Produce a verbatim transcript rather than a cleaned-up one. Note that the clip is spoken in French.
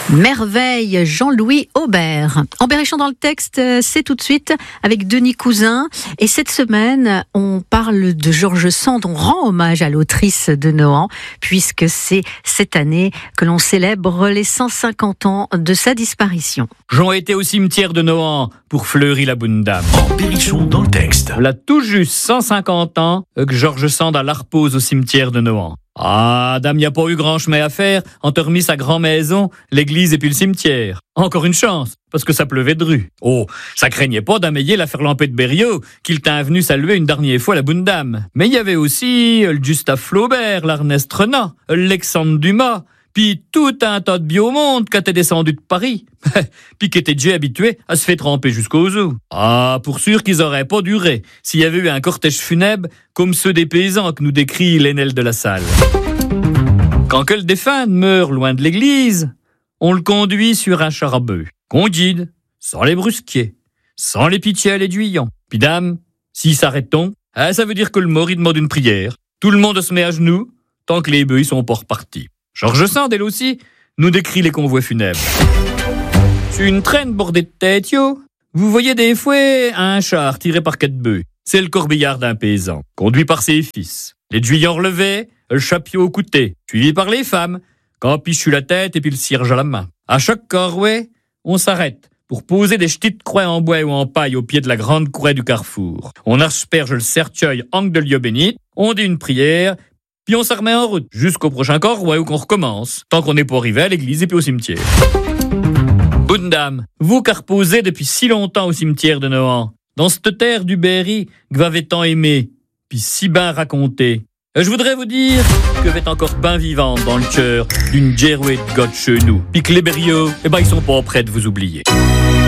Merveille, Jean-Louis Aubert. En Berrichon dans le texte, c'est tout de suite avec Denis Cousin. Et cette semaine, on parle de George Sand. On rend hommage à l'autrice de Nohant, puisque c'est cette année que l'on célèbre les cent cinquante ans de sa disparition. J'en été au cimetière de Nohant pour fleurir la bonne dame. En Berrichon dans le texte. Voilà tout juste cent cinquante ans que George Sand a la repose au cimetière de Nohant. Ah, dame, y a pas eu grand chemin à faire entre remis sa grand maison, l'église et puis le cimetière. Encore une chance, parce que ça pleuvait de rue. Oh, ça craignait pas d'ameiller la ferlampée de Berriot, qu'il tint venu saluer une dernière fois la bonne dame. Mais il y avait aussi le Gustave Flaubert, l'Ernest Renan, l'Alexandre Dumas, puis tout un tas de biomondes qui étaient descendus de Paris, puis qui étaient déjà habitués à se faire tremper jusqu'aux os. Ah, pour sûr qu'ils auraient pas duré s'il y avait eu un cortège funèbre comme ceux des paysans que nous décrit Lénel de la Salle. Quand que le défunt meurt loin de l'église, on le conduit sur un charbeux, qu'on guide, sans les brusquiers, sans les pitiés et d'huillons. Puis dame, s'il s'arrête-t-on, ah, ça veut dire que le mort il demande une prière. Tout le monde se met à genoux, tant que les bœufs sont pas repartis. George Sand, elle aussi, nous décrit les convois funèbres. Sur une traîne bordée de têtes, yo, vous voyez des fois un char tiré par quatre bœufs. C'est le corbillard d'un paysan, conduit par ses fils. Les duyants relevés, le chapiot au couté, suivi par les femmes, campichu la tête et puis le cierge à la main. À chaque corvée, on s'arrête pour poser des petites croix en bois ou en paille au pied de la grande croix du carrefour. On asperge le cercueil angle de lieu bénite, on dit une prière, puis on se remet en route jusqu'au prochain corvée où qu'on recommence, tant qu'on n'est pas arrivé à l'église et puis au cimetière. Bonne dame, vous qui reposez depuis si longtemps au cimetière de Nohant, dans cette terre du Berry que vous avez tant aimé, puis si ben raconté, je voudrais vous dire que vous êtes encore ben vivante dans le cœur d'une Jerouet de God chez nous, puis que les Berriots, eh ben ils sont pas prêts de vous oublier.